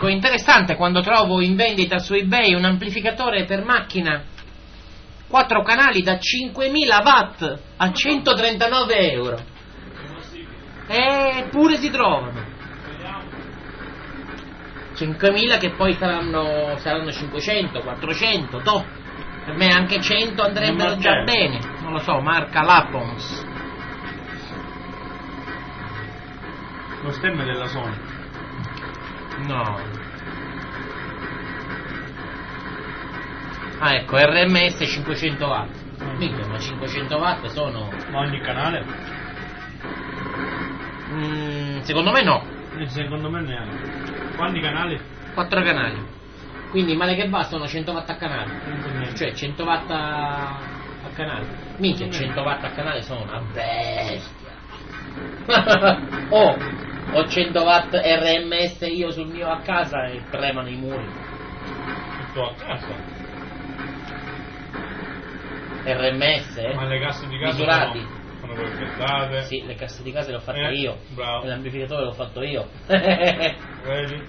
ecco, interessante quando trovo in vendita su eBay un amplificatore per macchina 4 canali da 5000 watt a 139 euro. Eppure si trovano 5.000 che poi saranno 500, 400, toh. Per me anche 100 andrebbero già bene. Non lo so, marca Lapons. Lo stemma della Sony. No. Ah, ecco, RMS 500 watt. Minchia, ma 500 watt sono... Ma ogni canale? Secondo me no. Secondo me neanche. Quanti canali? 4 canali. Quindi male che va sono 100 watt a canale. Cioè 100 watt a canale. Minchia, 100 watt a canale sono una bestia. Ho 100 watt RMS io sul mio a casa e tremano i muri. Tutto a casa? RMS, Ma le casse di casa misurati. Sono perfettate. Sì, le casse di casa le ho fatte io. Bravo. E l'amplificatore l'ho fatto io. Vedi?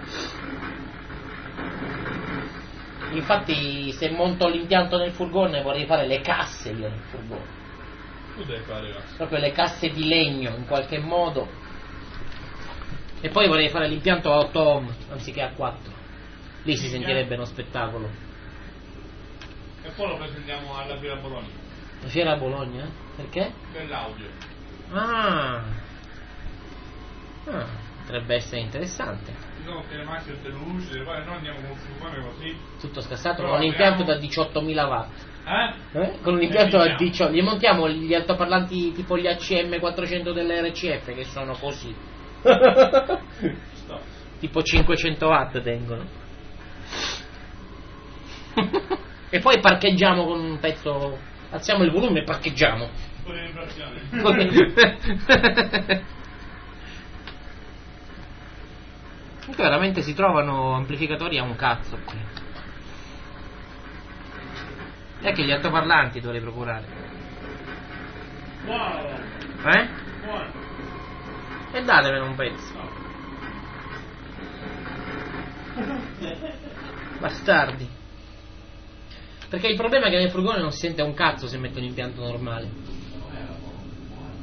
Infatti se monto l'impianto nel furgone vorrei fare le casse io nel furgone. Tu devi fare le casse. Proprio le casse di legno in qualche modo. E poi vorrei fare l'impianto a 8 ohm anziché a 4. Lì si sentirebbe uno spettacolo. E poi lo presentiamo alla Fiera Bologna. La fiera a Bologna? Perché? Per l'audio. Potrebbe essere interessante. Ci sono tutte le macchine, tutte le luci, noi andiamo con un furgone così. Tutto scassato Però con un impianto da 18.000 watt. Con un impianto da 18. Gli montiamo gli altoparlanti tipo gli ACM 400 dell'RCF che sono così. Tipo 500 watt tengono. E poi parcheggiamo con un pezzo. Alziamo il volume e parcheggiamo. Con le vibrazioni. Comunque veramente si trovano amplificatori a un cazzo qui. E anche gli altoparlanti dovrei procurare. Wow. Buono. E datemene un pezzo. Bastardi. Perché il problema è che nel furgone non si sente un cazzo se metto un impianto normale.